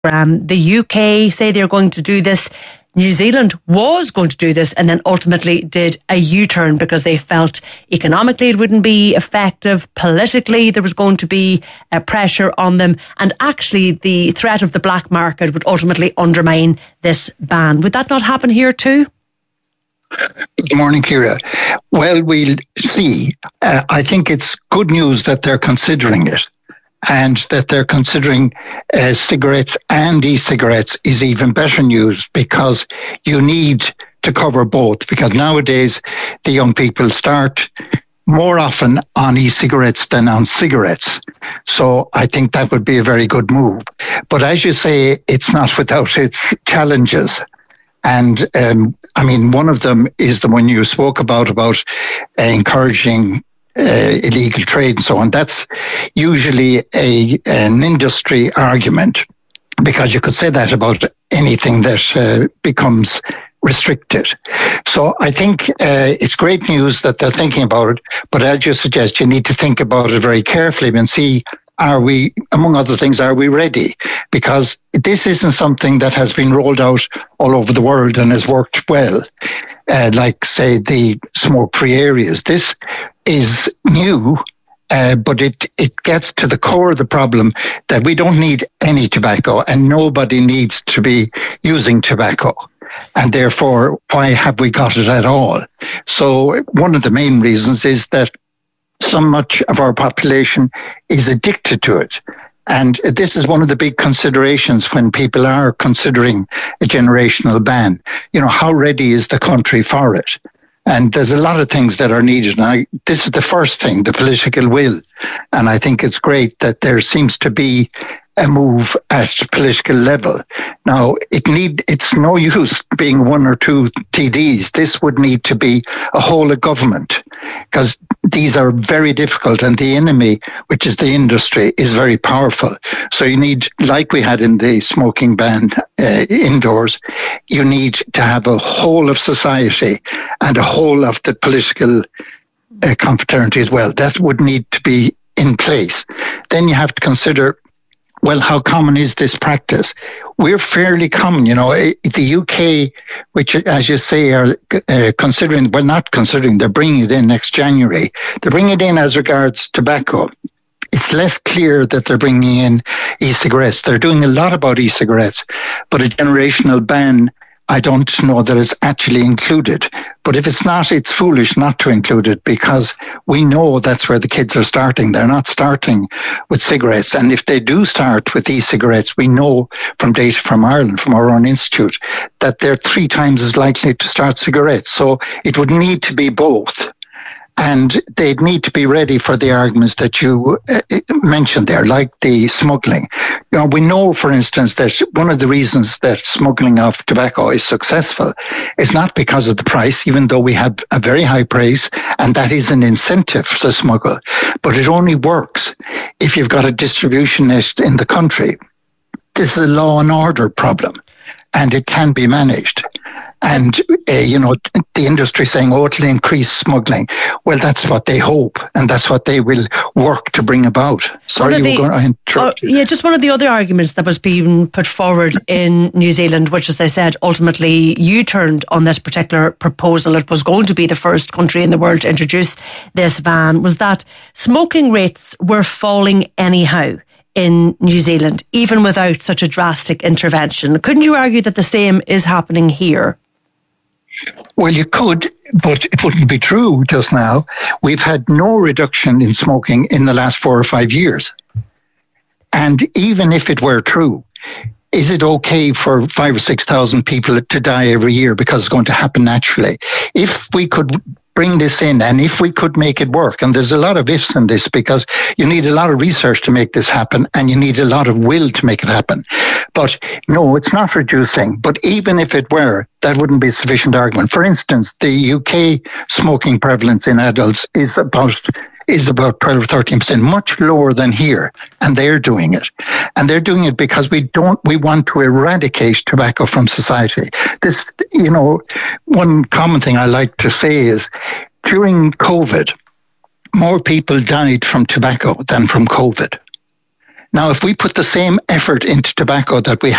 The UK say they're going to do this. New Zealand was going to do this and then ultimately did a U-turn because they felt economically it wouldn't be effective. Politically, there was going to be a pressure on them. And actually, the threat of the black market would ultimately undermine this ban. Would that not happen here too? Good morning, Ciara. Well, we'll see. I think it's good news that they're considering it. And that they're considering cigarettes and e-cigarettes is even better news, because you need to cover both, because nowadays the young people start more often on e-cigarettes than on cigarettes. So I think that would be a very good move. But as you say, it's not without its challenges. And one of them is the one you spoke about encouraging illegal trade and so on. That's usually an industry argument, because you could say that about anything that becomes restricted. So I think it's great news that they're thinking about it, but as you suggest, you need to think about it very carefully and see, are we, among other things, are we ready? Because this isn't something that has been rolled out all over the world and has worked well. Like, say, the smoke-free areas. This is new, but it gets to the core of the problem that we don't need any tobacco and nobody needs to be using tobacco. And therefore, why have we got it at all? So one of the main reasons is that so much of our population is addicted to it. And this is one of the big considerations when people are considering a generational ban. You know, how ready is the country for it? And there's a lot of things that are needed. And this is the first thing, the political will. And I think it's great that there seems to be a move at political level. Now, it's no use being one or two TDs. This would need to be a whole of government, because these are very difficult, and the enemy, which is the industry, is very powerful. So you need, like we had in the smoking ban indoors, you need to have a whole of society and a whole of the political confraternity as well. That would need to be in place. Then you have to consider, well, how common is this practice? We're fairly common, you know. The UK, which, as you say, are considering, well, not considering, they're bringing it in next January. They're bringing it in as regards tobacco. It's less clear that they're bringing in e-cigarettes. They're doing a lot about e-cigarettes, but a generational ban, I don't know that it's actually included. But if it's not, it's foolish not to include it, because we know that's where the kids are starting. They're not starting with cigarettes. And if they do start with e-cigarettes, we know from data from Ireland, from our own institute, that they're 3 times as likely to start cigarettes. So it would need to be both. And they'd need to be ready for the arguments that you mentioned there, like the smuggling. You know, we know, for instance, that one of the reasons that smuggling of tobacco is successful is not because of the price, even though we have a very high price, and that is an incentive to smuggle. But it only works if you've got a distributionist in the country. This is a law and order problem, and it can be managed. And, the industry saying, oh, it'll increase smuggling. Well, that's what they hope, and that's what they will work to bring about. Sorry, you were going to interrupt. Just one of the other arguments that was being put forward in New Zealand, which, as I said, ultimately U-turned on this particular proposal. It was going to be the first country in the world to introduce this ban, was that smoking rates were falling anyhow in New Zealand, even without such a drastic intervention. Couldn't you argue that the same is happening here? Well, you could, but it wouldn't be true just now. We've had no reduction in smoking in the last 4 or 5 years. And even if it were true, is it okay for 5,000 or 6,000 people to die every year because it's going to happen naturally? If we could bring this in, and if we could make it work, and there's a lot of ifs in this, because you need a lot of research to make this happen, and you need a lot of will to make it happen. But no, it's not reducing. But even if it were, that wouldn't be a sufficient argument. For instance, the UK smoking prevalence in adults is about 12 or 13%, much lower than here, and they're doing it. And they're doing it because we want to eradicate tobacco from society. This, one common thing I like to say is, during COVID, more people died from tobacco than from COVID. Now, if we put the same effort into tobacco that we